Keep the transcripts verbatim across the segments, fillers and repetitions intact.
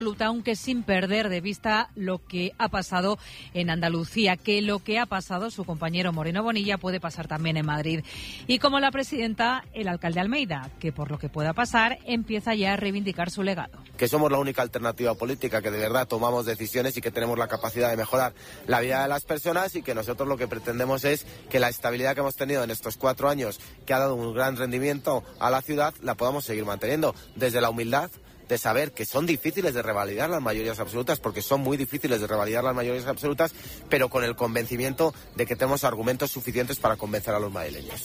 aunque sin perder de vista lo que ha pasado en Andalucía, que lo que ha pasado su compañero Moreno Bonilla puede pasar también en Madrid. Y como la presidenta, el alcalde Almeida, que por lo que pueda pasar empieza ya a reivindicar su legado. Que somos la única alternativa política, que de verdad tomamos decisiones y que tenemos la capacidad de mejorar la vida de las personas, y que nosotros lo que pretendemos es que la estabilidad que hemos tenido en estos cuatro años, que ha dado un gran rendimiento a la ciudad, la podamos seguir manteniendo desde la humildad de saber que son difíciles de revalidar las mayorías absolutas, porque son muy difíciles de revalidar las mayorías absolutas, pero con el convencimiento de que tenemos argumentos suficientes para convencer a los madrileños.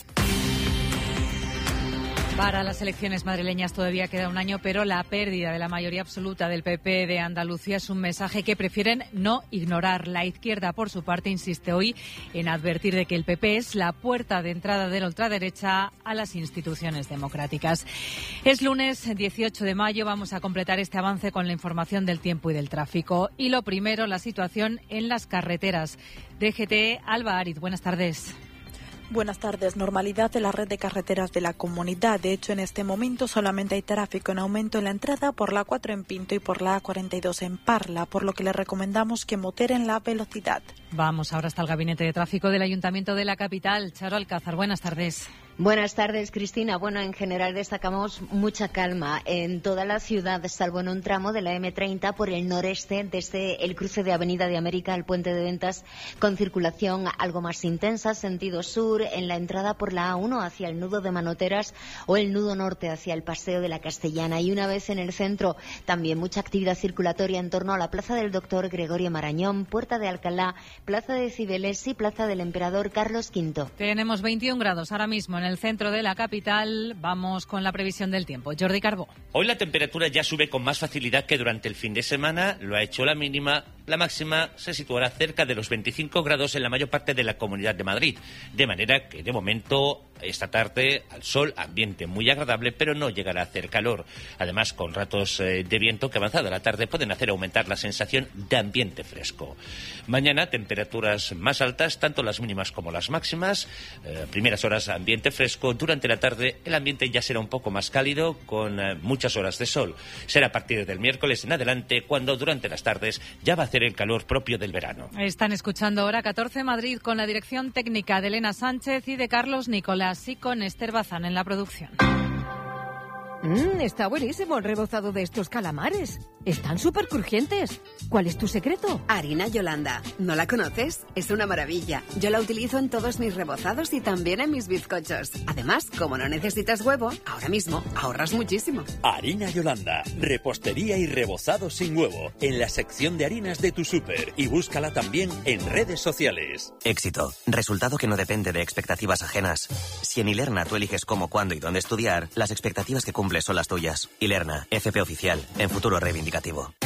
Para las elecciones madrileñas todavía queda un año, pero la pérdida de la mayoría absoluta del P P de Andalucía es un mensaje que prefieren no ignorar. La izquierda, por su parte, insiste hoy en advertir de que el P P es la puerta de entrada de la ultraderecha a las instituciones democráticas. Es lunes dieciocho de mayo, vamos a completar este avance con la información del tiempo y del tráfico. Y lo primero, la situación en las carreteras. D G T, Alba Ariz, buenas tardes. Buenas tardes. Normalidad de la red de carreteras de la comunidad. De hecho, en este momento solamente hay tráfico en aumento en la entrada por la A cuatro en Pinto y por la A cuarenta y dos en Parla, por lo que les recomendamos que moderen la velocidad. Vamos ahora hasta el Gabinete de Tráfico del Ayuntamiento de la capital. Charo Alcázar, buenas tardes. Buenas tardes, Cristina. Bueno, en general destacamos mucha calma en toda la ciudad, salvo en un tramo de la eme treinta por el noreste, desde el cruce de Avenida de América al Puente de Ventas, con circulación algo más intensa, sentido sur, en la entrada por la A uno hacia el nudo de Manoteras o el nudo norte hacia el Paseo de la Castellana. Y una vez en el centro, también mucha actividad circulatoria en torno a la Plaza del Doctor Gregorio Marañón, Puerta de Alcalá, Plaza de Cibeles y Plaza del Emperador Carlos quinto. Tenemos veintiún grados ahora mismo en en el centro de la capital. Vamos con la previsión del tiempo. Jordi Carbó. Hoy la temperatura ya sube con más facilidad que durante el fin de semana. Lo ha hecho la mínima. La máxima se situará cerca de los veinticinco grados en la mayor parte de la Comunidad de Madrid. De manera que, de momento, esta tarde, al sol, ambiente muy agradable, pero no llegará a hacer calor. Además, con ratos eh, de viento que avanzada la tarde pueden hacer aumentar la sensación de ambiente fresco. Mañana, temperaturas más altas, tanto las mínimas como las máximas. Eh, primeras horas, ambiente fresco. Durante la tarde, el ambiente ya será un poco más cálido, con eh, muchas horas de sol. Será a partir del miércoles en adelante, cuando durante las tardes ya va a hacer el calor propio del verano. Están escuchando Hora catorce Madrid, con la dirección técnica de Elena Sánchez y de Carlos Nicolás, y con Esther Bazán en la producción. Mmm, está buenísimo el rebozado de estos calamares. Están súper crujientes. ¿Cuál es tu secreto? Harina Yolanda. ¿No la conoces? Es una maravilla. Yo la utilizo en todos mis rebozados y también en mis bizcochos. Además, como no necesitas huevo, ahora mismo ahorras muchísimo. Harina Yolanda. Repostería y rebozado sin huevo. En la sección de harinas de tu súper. Y búscala también en redes sociales. Éxito. Resultado que no depende de expectativas ajenas. Si en Ilerna tú eliges cómo, cuándo y dónde estudiar, las expectativas que cumples son las tuyas. Ilerna, F P oficial, en futuro reivindicativo.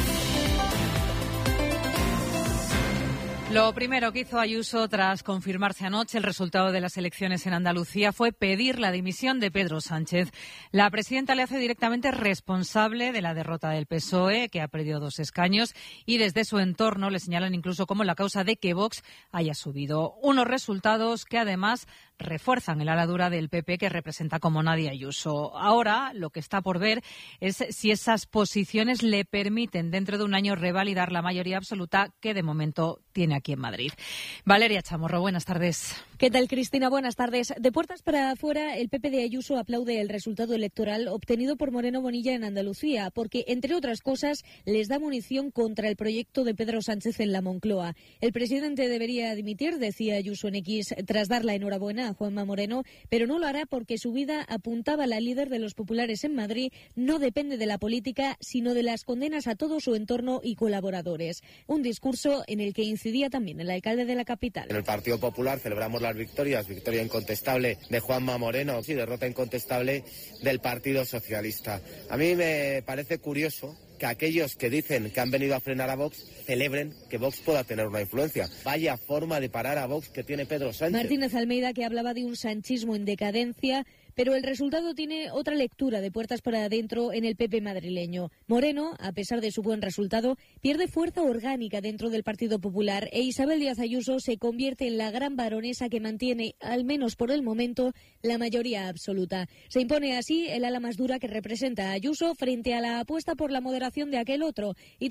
Lo primero que hizo Ayuso tras confirmarse anoche el resultado de las elecciones en Andalucía fue pedir la dimisión de Pedro Sánchez. La presidenta le hace directamente responsable de la derrota del P S O E, que ha perdido dos escaños, y desde su entorno le señalan incluso como la causa de que Vox haya subido. Unos resultados que además refuerzan el ala dura del P P, que representa como nadie a Ayuso. Ahora lo que está por ver es si esas posiciones le permiten dentro de un año revalidar la mayoría absoluta que de momento tiene aquí en Madrid. Valeria Chamorro, buenas tardes. ¿Qué tal, Cristina? Buenas tardes. De puertas para afuera, el P P de Ayuso aplaude el resultado electoral obtenido por Moreno Bonilla en Andalucía, porque, entre otras cosas, les da munición contra el proyecto de Pedro Sánchez en la Moncloa. El presidente debería dimitir, decía Ayuso en X, tras dar la enhorabuena a Juanma Moreno, pero no lo hará porque su vida, apuntaba la líder de los populares en Madrid, no depende de la política, sino de las condenas a todo su entorno y colaboradores. Un discurso en el que incidía también el alcalde de la capital. En el Partido Popular celebramos las victorias, victoria incontestable de Juanma Moreno, sí, derrota incontestable del Partido Socialista. A mí me parece curioso que aquellos que dicen que han venido a frenar a Vox celebren que Vox pueda tener una influencia. Vaya forma de parar a Vox que tiene Pedro Sánchez. Martínez Almeida, que hablaba de un sanchismo en decadencia, pero el resultado tiene otra lectura de puertas para adentro en el P P madrileño. Moreno, a pesar de su buen resultado, pierde fuerza orgánica dentro del Partido Popular e Isabel Díaz Ayuso se convierte en la gran baronesa que mantiene, al menos por el momento, la mayoría absoluta. Se impone así el ala más dura que representa a Ayuso frente a la apuesta por la moderación de aquel otro y